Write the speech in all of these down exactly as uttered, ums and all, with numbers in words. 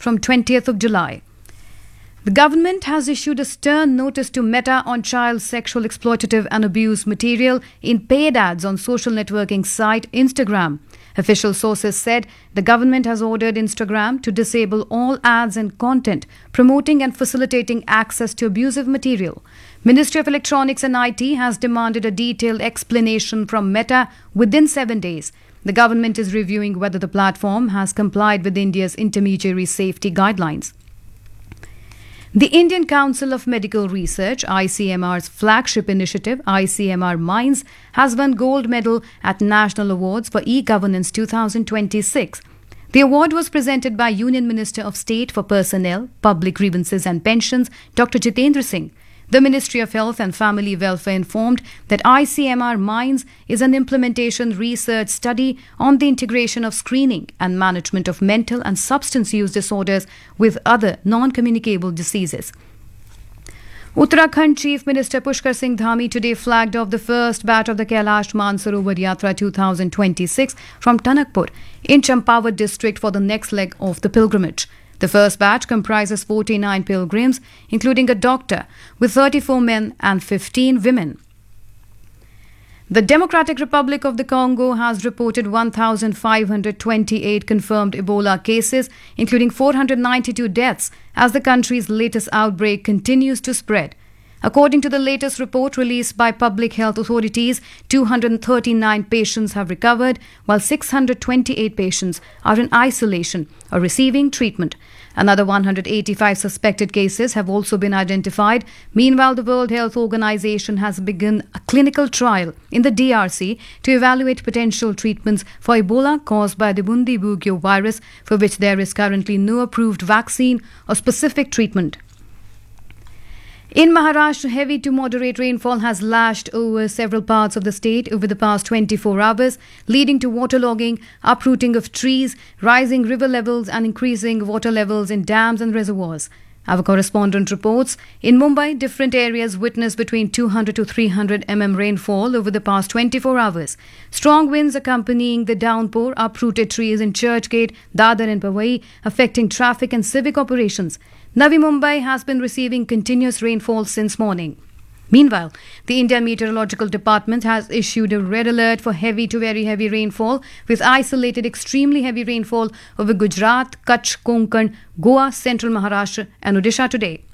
from twentieth of July. The government has issued a stern notice to Meta on child sexual exploitative and abuse material in paid ads on social networking site Instagram. Official sources said the government has ordered Instagram to disable all ads and content promoting and facilitating access to abusive material. Ministry of Electronics and I T has demanded a detailed explanation from Meta within seven days. The government is reviewing whether the platform has complied with India's intermediary safety guidelines. The Indian Council of Medical Research, I C M R's flagship initiative, I C M R Minds, has won gold medal at National Awards for E-Governance twenty twenty-six. The award was presented by Union Minister of State for Personnel, Public Grievances and Pensions, Doctor Jitendra Singh. The Ministry of Health and Family Welfare informed that I C M R Minds is an implementation research study on the integration of screening and management of mental and substance use disorders with other non-communicable diseases. Uttarakhand Chief Minister Pushkar Singh Dhami today flagged off the first batch of the Kailash Mansarovar Yatra twenty twenty-six from Tanakpur in Champawat district for the next leg of the pilgrimage. The first batch comprises forty-nine pilgrims, including a doctor, with thirty-four men and fifteen women. The Democratic Republic of the Congo has reported one thousand five hundred twenty-eight confirmed Ebola cases, including four hundred ninety-two deaths, as the country's latest outbreak continues to spread. According to the latest report released by public health authorities, two hundred thirty-nine patients have recovered, while six hundred twenty-eight patients are in isolation or receiving treatment. Another one hundred eighty-five suspected cases have also been identified. Meanwhile, the World Health Organization has begun a clinical trial in the D R C to evaluate potential treatments for Ebola caused by the Bundibugyo virus, for which there is currently no approved vaccine or specific treatment. In Maharashtra, heavy to moderate rainfall has lashed over several parts of the state over the past twenty-four hours, leading to waterlogging, uprooting of trees, rising river levels and increasing water levels in dams and reservoirs. Our correspondent reports, in Mumbai, different areas witnessed between two hundred to three hundred millimeters rainfall over the past twenty-four hours. Strong winds accompanying the downpour uprooted trees in Churchgate, Dadar and Powai, affecting traffic and civic operations. Navi Mumbai has been receiving continuous rainfall since morning. Meanwhile, the India Meteorological Department has issued a red alert for heavy to very heavy rainfall, with isolated extremely heavy rainfall over Gujarat, Kutch, Konkan, Goa, Central Maharashtra and Odisha today.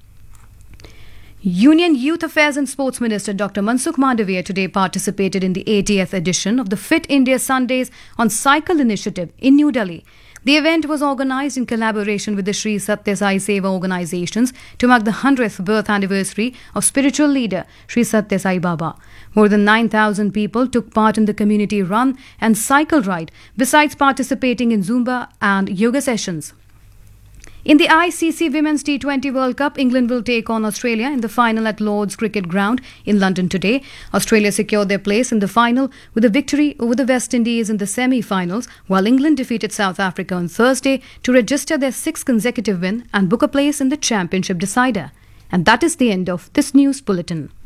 Union Youth Affairs and Sports Minister Doctor Mansukh Mandavia today participated in the eightieth edition of the Fit India Sundays on Cycle initiative in New Delhi. The event was organised in collaboration with the Sri Satya Sai Seva organisations to mark the one hundredth birth anniversary of spiritual leader Sri Satya Sai Baba. More than nine thousand people took part in the community run and cycle ride, besides participating in Zumba and yoga sessions. In the I C C Women's T twenty World Cup, England will take on Australia in the final at Lord's Cricket Ground in London today. Australia secured their place in the final with a victory over the West Indies in the semi-finals, while England defeated South Africa on Thursday to register their sixth consecutive win and book a place in the championship decider. And that is the end of this news bulletin.